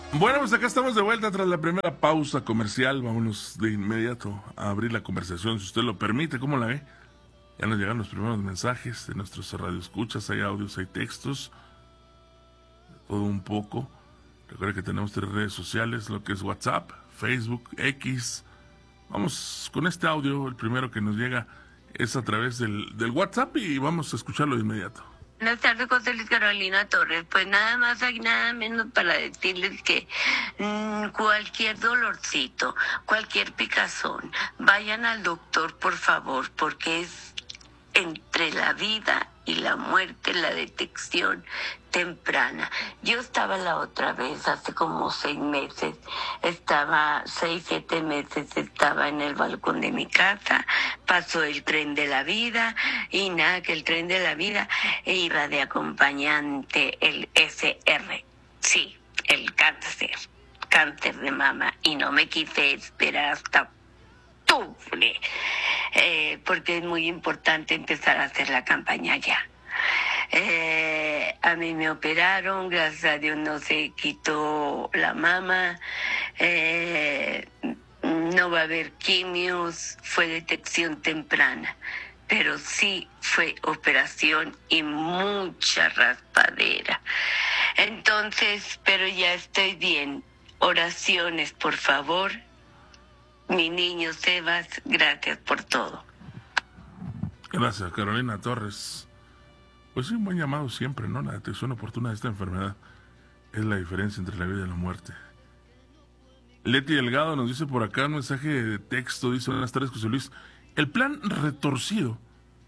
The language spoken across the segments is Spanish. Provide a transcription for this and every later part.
Bueno, pues acá estamos de vuelta tras la primera pausa comercial. Vámonos de inmediato a abrir la conversación, si usted lo permite. ¿Cómo la ve? Ya nos llegan los primeros mensajes de nuestros radioescuchas. Hay audios, hay textos, todo un poco. Recuerda que tenemos 3 redes sociales, lo que es WhatsApp, Facebook, X. Vamos con este audio. El primero que nos llega es a través del WhatsApp y vamos a escucharlo de inmediato. Buenas tardes, José Luis Carolina Torres. Pues nada más hay nada menos para decirles que cualquier dolorcito, cualquier picazón, vayan al doctor, por favor, porque es entre la vida y la muerte la detección temprana. Yo estaba la otra vez, hace como 6 meses, 7 meses, estaba en el balcón de mi casa, pasó el tren de la vida, y nada, que el tren de la vida iba de acompañante el SR, sí, el cáncer de mama, y no me quise esperar hasta octubre, porque es muy importante empezar a hacer la campaña ya. A mí me operaron, gracias a Dios no se quitó la mama, no va a haber quimios, fue detección temprana, pero sí fue operación y mucha raspadera. Entonces, pero ya estoy bien. Oraciones, por favor. Mi niño Sebas, gracias por todo. Gracias, Carolina Torres. Pues sí, un buen llamado siempre, ¿no? La detección oportuna de esta enfermedad es la diferencia entre la vida y la muerte. Leti Delgado nos dice por acá un mensaje de texto, dice: buenas tardes, José Luis. El plan retorcido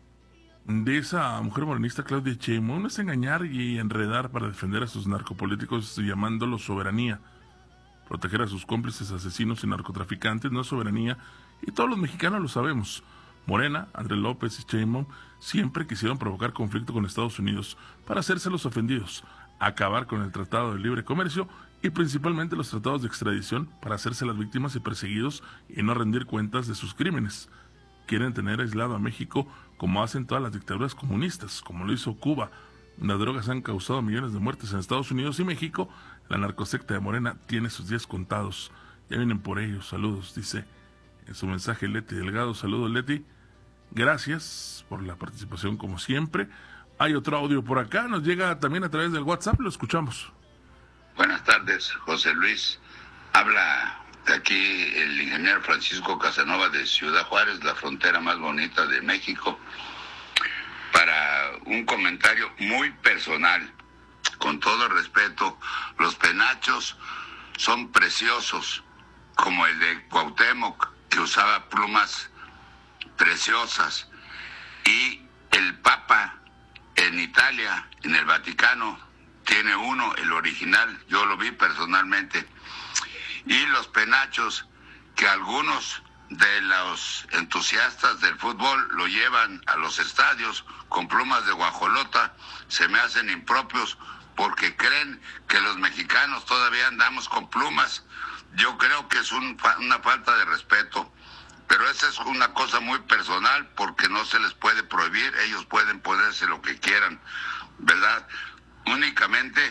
de esa mujer morenista Claudia Sheinbaum es engañar y enredar para defender a sus narcopolíticos llamándolos soberanía. Proteger a sus cómplices asesinos y narcotraficantes no es soberanía, y todos los mexicanos lo sabemos. Morena, Andrés López y Sheinbaum siempre quisieron provocar conflicto con Estados Unidos para hacerse los ofendidos, acabar con el Tratado de Libre Comercio y principalmente los tratados de extradición para hacerse las víctimas y perseguidos y no rendir cuentas de sus crímenes. Quieren tener aislado a México como hacen todas las dictaduras comunistas, como lo hizo Cuba. Las drogas han causado millones de muertes en Estados Unidos y México. La narcosecta de Morena tiene sus días contados. Ya vienen por ellos. Saludos, dice en su mensaje Leti Delgado. Saludos, Leti. Gracias por la participación como siempre. Hay otro audio por acá. Nos llega también a través del WhatsApp. Lo escuchamos. Buenas tardes, José Luis. Habla de aquí el ingeniero Francisco Casanova de Ciudad Juárez, la frontera más bonita de México, para un comentario muy personal. Con todo respeto, los penachos son preciosos, como el de Cuauhtémoc, que usaba plumas preciosas, y el Papa en Italia, en el Vaticano, tiene uno, el original, yo lo vi personalmente. Y los penachos que algunos de los entusiastas del fútbol lo llevan a los estadios con plumas de guajolota, se me hacen impropios porque creen que los mexicanos todavía andamos con plumas. Yo creo que es una falta de respeto, pero esa es una cosa muy personal porque no se les puede prohibir, ellos pueden ponerse lo que quieran, ¿verdad? Únicamente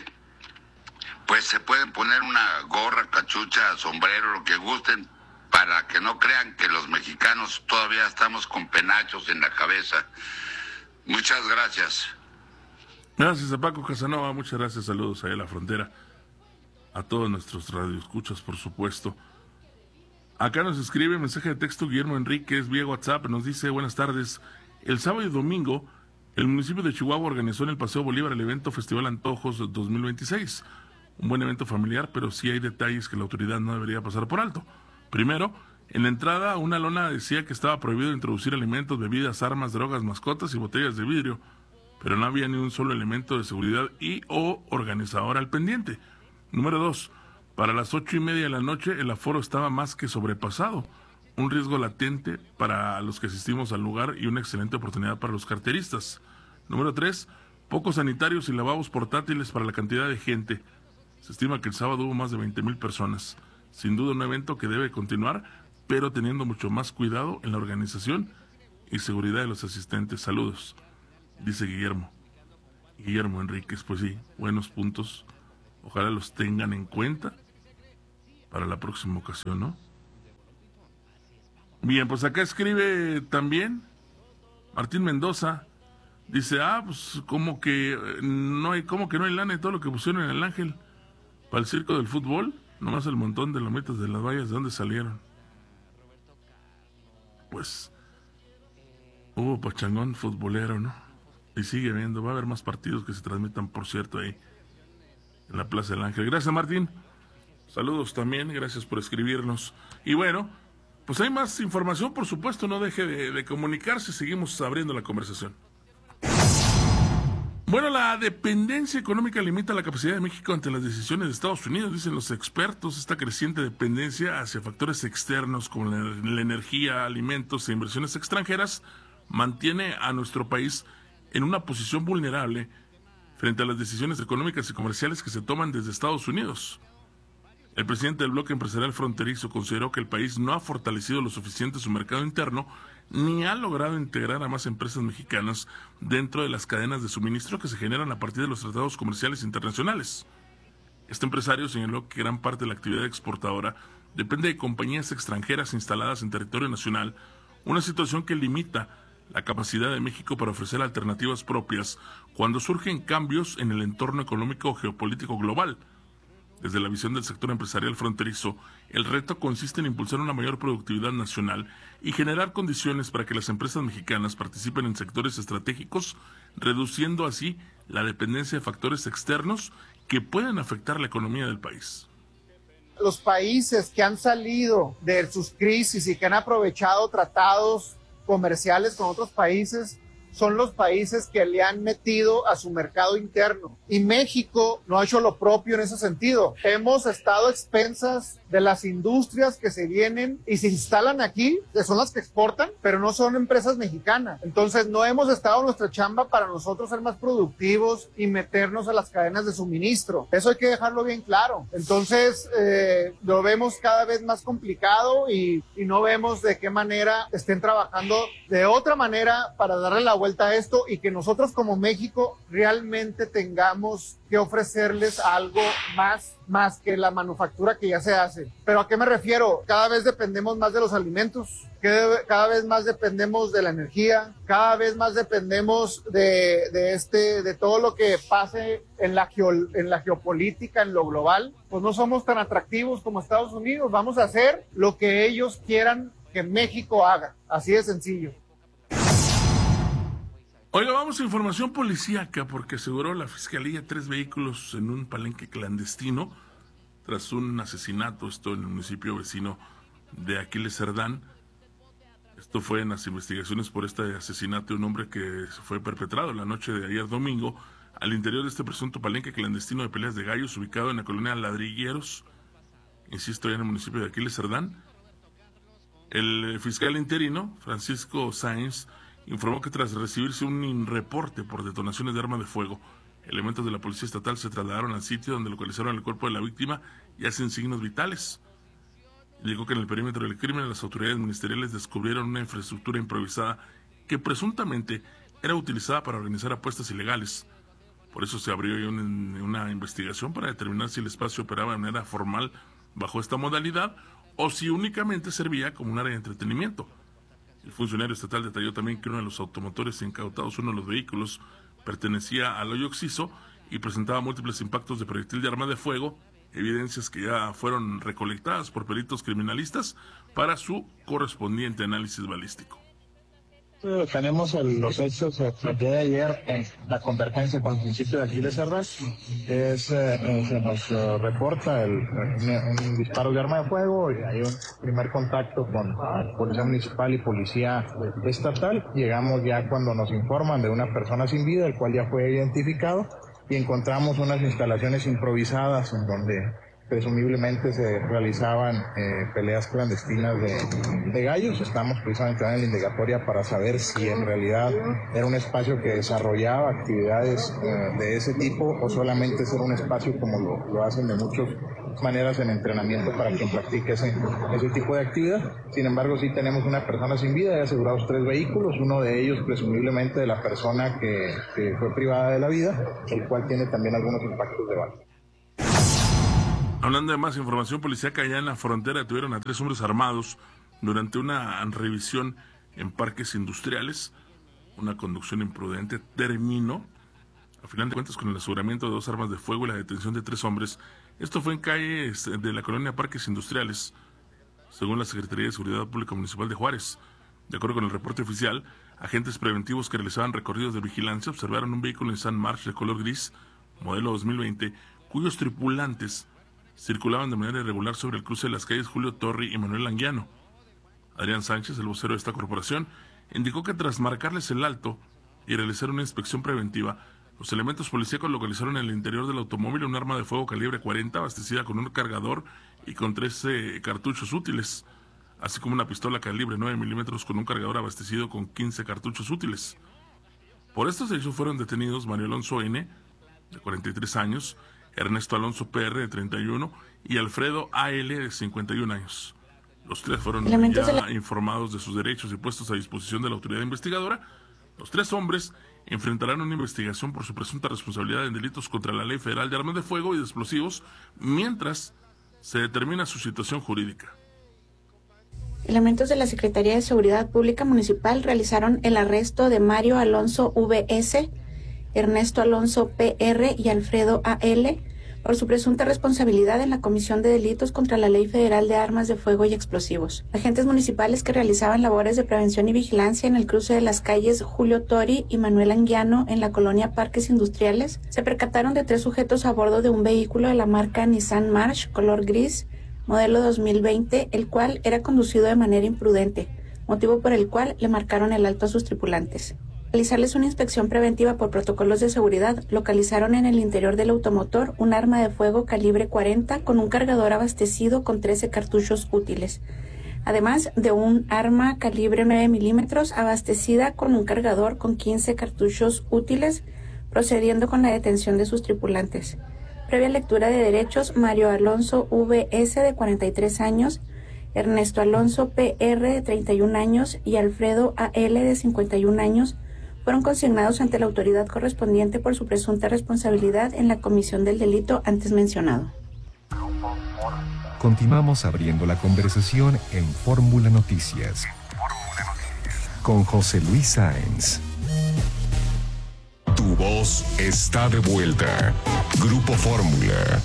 pues se pueden poner una gorra, cachucha, sombrero, lo que gusten, para que no crean que los mexicanos todavía estamos con penachos en la cabeza. Muchas gracias. Gracias a Paco Casanova, muchas gracias, saludos allá a la frontera. A todos nuestros radioescuchas, por supuesto. Acá nos escribe mensaje de texto Guillermo Enríquez vía WhatsApp, nos dice: buenas tardes. El sábado y domingo, el municipio de Chihuahua organizó en el Paseo Bolívar el evento Festival Antojos 2026. Un buen evento familiar, pero sí hay detalles que la autoridad no debería pasar por alto. Primero, en la entrada una lona decía que estaba prohibido introducir alimentos, bebidas, armas, drogas, mascotas y botellas de vidrio, pero no había ni un solo elemento de seguridad y o organizador al pendiente. Número 2, para las 8:30 de la noche el aforo estaba más que sobrepasado, un riesgo latente para los que asistimos al lugar y una excelente oportunidad para los carteristas. Número 3, pocos sanitarios y lavabos portátiles para la cantidad de gente. Se estima que el sábado hubo más de 20,000 personas. Sin duda un evento que debe continuar, pero teniendo mucho más cuidado en la organización y seguridad de los asistentes. Saludos, dice Guillermo Enríquez. Pues sí, buenos puntos. Ojalá los tengan en cuenta para la próxima ocasión, ¿no? Bien, pues acá escribe también Martín Mendoza. Dice, pues como que no hay lana y todo lo que pusieron en el Ángel para el circo del fútbol. Nomás el montón de lomitas de las vallas, ¿de dónde salieron? Pues hubo pachangón futbolero, ¿no? Y sigue viendo, va a haber más partidos que se transmitan, por cierto, ahí en la Plaza del Ángel. Gracias, Martín. Saludos también, gracias por escribirnos. Y bueno, pues hay más información, por supuesto, no deje de comunicarse, seguimos abriendo la conversación. Bueno, la dependencia económica limita la capacidad de México ante las decisiones de Estados Unidos, dicen los expertos. Esta creciente dependencia hacia factores externos como la energía, alimentos e inversiones extranjeras mantiene a nuestro país en una posición vulnerable frente a las decisiones económicas y comerciales que se toman desde Estados Unidos. El presidente del bloque empresarial fronterizo consideró que el país no ha fortalecido lo suficiente su mercado interno ni ha logrado integrar a más empresas mexicanas dentro de las cadenas de suministro que se generan a partir de los tratados comerciales internacionales. Este empresario señaló que gran parte de la actividad exportadora depende de compañías extranjeras instaladas en territorio nacional, una situación que limita la capacidad de México para ofrecer alternativas propias cuando surgen cambios en el entorno económico o geopolítico global. Desde la visión del sector empresarial fronterizo, el reto consiste en impulsar una mayor productividad nacional y generar condiciones para que las empresas mexicanas participen en sectores estratégicos, reduciendo así la dependencia de factores externos que pueden afectar la economía del país. Los países que han salido de sus crisis y que han aprovechado tratados comerciales con otros países son los países que le han metido a su mercado interno. Y México no ha hecho lo propio en ese sentido. Hemos estado a expensas de las industrias que se vienen y se instalan aquí, que son las que exportan, pero no son empresas mexicanas. Entonces no hemos estado en nuestra chamba para nosotros ser más productivos y meternos a las cadenas de suministro. Eso hay que dejarlo bien claro. Entonces lo vemos cada vez más complicado y no vemos de qué manera estén trabajando de otra manera para darle la vuelta a esto y que nosotros como México realmente tengamos que ofrecerles algo más que la manufactura que ya se hace. ¿Pero a qué me refiero? Cada vez dependemos más de los alimentos, cada vez más dependemos de la energía, cada vez más dependemos de todo lo que pase en la geopolítica, en lo global. Pues no somos tan atractivos como Estados Unidos. Vamos a hacer lo que ellos quieran que México haga. Así de sencillo. Oiga, vamos a información policíaca porque aseguró la Fiscalía 3 vehículos en un palenque clandestino tras un asesinato, esto en el municipio vecino de Aquiles Cerdán. Esto fue en las investigaciones por este asesinato de un hombre que fue perpetrado la noche de ayer domingo al interior de este presunto palenque clandestino de peleas de gallos ubicado en la colonia Ladrilleros, insisto, ya en el municipio de Aquiles Cerdán. El fiscal interino, Francisco Sáenz, informó que tras recibirse un reporte por detonaciones de arma de fuego, elementos de la Policía Estatal se trasladaron al sitio donde localizaron el cuerpo de la víctima ya sin signos vitales. Dijo que en el perímetro del crimen las autoridades ministeriales descubrieron una infraestructura improvisada que presuntamente era utilizada para organizar apuestas ilegales. Por eso se abrió una investigación para determinar si el espacio operaba de manera formal bajo esta modalidad o si únicamente servía como un área de entretenimiento. El funcionario estatal detalló también que uno de los automotores incautados, uno de los vehículos, pertenecía al hoyo Oxiso y presentaba múltiples impactos de proyectil de arma de fuego, evidencias que ya fueron recolectadas por peritos criminalistas para su correspondiente análisis balístico. Tenemos los hechos el día de ayer en la convergencia con el municipio de Aquiles Cerdán. Se nos reporta un disparo de arma de fuego y hay un primer contacto con policía municipal y policía estatal. Llegamos ya cuando nos informan de una persona sin vida, el cual ya fue identificado, y encontramos unas instalaciones improvisadas en donde presumiblemente se realizaban peleas clandestinas de gallos. Estamos precisamente en la indagatoria para saber si en realidad era un espacio que desarrollaba actividades de ese tipo o solamente era un espacio como lo hacen de muchas maneras en entrenamiento para quien practique ese tipo de actividad. Sin embargo, sí tenemos una persona sin vida, hay asegurados 3 vehículos, uno de ellos presumiblemente de la persona que fue privada de la vida, el cual tiene también algunos impactos de bala. A Hablando de más información policíaca, allá en la frontera detuvieron a 3 hombres armados durante una revisión en parques industriales. Una conducción imprudente terminó, a final de cuentas, con el aseguramiento de 2 armas de fuego y la detención de 3 hombres. Esto fue en calles de la colonia Parques Industriales, según la Secretaría de Seguridad Pública Municipal de Juárez. De acuerdo con el reporte oficial, agentes preventivos que realizaban recorridos de vigilancia observaron un vehículo Nissan March de color gris, modelo 2020, cuyos tripulantes circulaban de manera irregular sobre el cruce de las calles Julio Torri y Manuel Anguiano. Adrián Sánchez, el vocero de esta corporación, indicó que tras marcarles el alto y realizar una inspección preventiva, los elementos policíacos localizaron en el interior del automóvil un arma de fuego calibre 40 abastecida con un cargador y con 13 cartuchos útiles, así como una pistola calibre 9 milímetros con un cargador abastecido con 15 cartuchos útiles. Por estos hechos fueron detenidos Mario Alonso N., de 43 años, Ernesto Alonso PR, de 31, y Alfredo AL, de 51 años. Los 3 fueron ya informados de sus derechos y puestos a disposición de la autoridad investigadora. Los 3 hombres enfrentarán una investigación por su presunta responsabilidad en delitos contra la Ley Federal de Armas de Fuego y de Explosivos, mientras se determina su situación jurídica. Elementos de la Secretaría de Seguridad Pública Municipal realizaron el arresto de Mario Alonso VS, Ernesto Alonso PR y Alfredo AL por su presunta responsabilidad en la comisión de delitos contra la Ley Federal de Armas de Fuego y Explosivos. Agentes municipales que realizaban labores de prevención y vigilancia en el cruce de las calles Julio Torri y Manuel Anguiano en la colonia Parques Industriales se percataron de 3 sujetos a bordo de un vehículo de la marca Nissan March color gris, modelo 2020, el cual era conducido de manera imprudente, motivo por el cual le marcaron el alto a sus tripulantes. Realizarles una inspección preventiva por protocolos de seguridad, localizaron en el interior del automotor un arma de fuego calibre 40 con un cargador abastecido con 13 cartuchos útiles, además de un arma calibre 9 milímetros abastecida con un cargador con 15 cartuchos útiles, procediendo con la detención de sus tripulantes. Previa lectura de derechos, Mario Alonso VS, de 43 años, Ernesto Alonso PR, de 31 años, y Alfredo AL, de 51 años, fueron consignados ante la autoridad correspondiente por su presunta responsabilidad en la comisión del delito antes mencionado. Continuamos abriendo la conversación en Fórmula Noticias con José Luis Sáenz. Tu voz está de vuelta. Grupo Fórmula.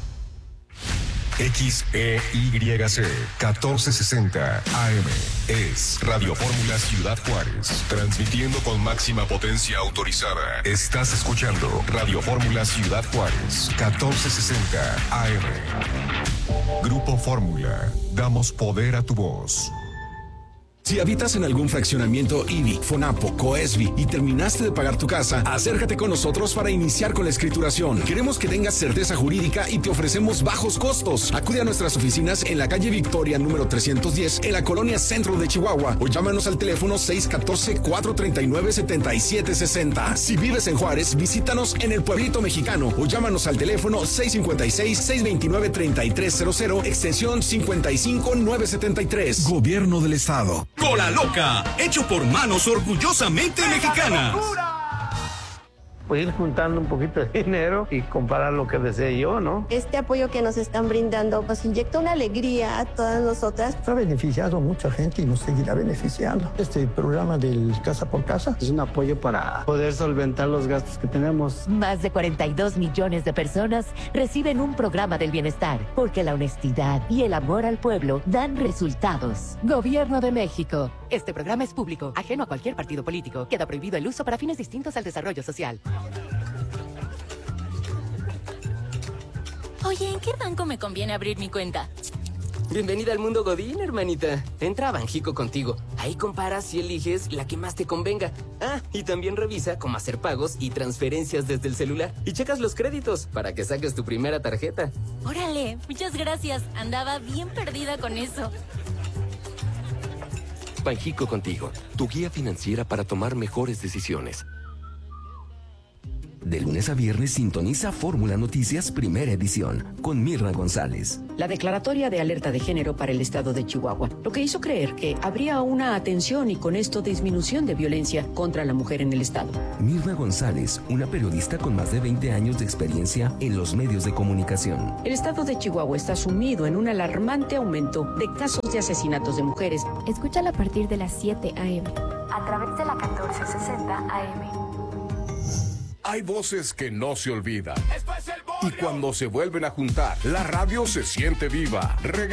XEYC 1460 AM es Radio Fórmula Ciudad Juárez, transmitiendo con máxima potencia autorizada. Estás escuchando Radio Fórmula Ciudad Juárez 1460 AM. Grupo Fórmula, damos poder a tu voz. Si habitas en algún fraccionamiento IBI, FONAPO, COESBI y terminaste de pagar tu casa, acércate con nosotros para iniciar con la escrituración. Queremos que tengas certeza jurídica y te ofrecemos bajos costos. Acude a nuestras oficinas en la calle Victoria número 310 en la colonia Centro de Chihuahua o llámanos al teléfono 614-439-7760. Si vives en Juárez, visítanos en el Pueblito Mexicano o llámanos al teléfono 656-629-3300 extensión 55973. Gobierno del Estado. Cola Loca, hecho por manos orgullosamente mexicanas. Pues ir juntando un poquito de dinero y comprar lo que desee yo, ¿no? Este apoyo que nos están brindando nos inyecta una alegría a todas nosotras. Ha beneficiado a mucha gente y nos seguirá beneficiando. Este programa del Casa por Casa es un apoyo para poder solventar los gastos que tenemos. Más de 42 millones de personas reciben un programa del bienestar, porque la honestidad y el amor al pueblo dan resultados. Gobierno de México. Este programa es público, ajeno a cualquier partido político. Queda prohibido el uso para fines distintos al desarrollo social. Oye, ¿en qué banco me conviene abrir mi cuenta? Bienvenida al mundo Godín, hermanita. Entra a Banjico contigo. Ahí comparas y eliges la que más te convenga. Ah, y también revisa cómo hacer pagos y transferencias desde el celular. Y checas los créditos para que saques tu primera tarjeta. Órale, muchas gracias. Andaba bien perdida con eso. Banjico contigo, tu guía financiera para tomar mejores decisiones. De lunes a viernes sintoniza Fórmula Noticias Primera Edición con Mirna González. La declaratoria de alerta de género para el estado de Chihuahua, lo que hizo creer que habría una atención y con esto disminución de violencia contra la mujer en el estado. Mirna González, una periodista con más de 20 años de experiencia en los medios de comunicación. El estado de Chihuahua está sumido en un alarmante aumento de casos de asesinatos de mujeres. Escúchala a partir de las 7 a.m. a través de la 1460 AM. Hay voces que no se olvidan. Y cuando se vuelven a juntar, la radio se siente viva.